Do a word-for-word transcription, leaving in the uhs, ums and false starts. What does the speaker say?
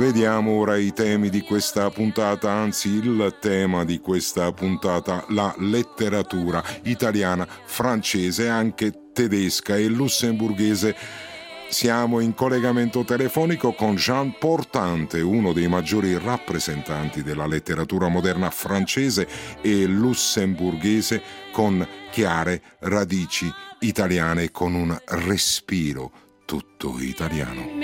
Vediamo ora i temi di questa puntata, anzi il tema di questa puntata, la letteratura italiana, francese, anche tedesca e lussemburghese. Siamo in collegamento telefonico con Jean Portante, uno dei maggiori rappresentanti della letteratura moderna francese e lussemburghese, con chiare radici italiane, con un respiro tutto italiano.